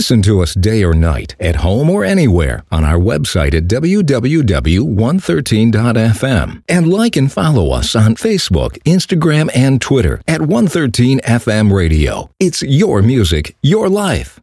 Listen to us day or night, at home or anywhere, on our website at www.113.fm. And like and follow us on Facebook, Instagram, and Twitter at 113FM Radio. It's your music, your life.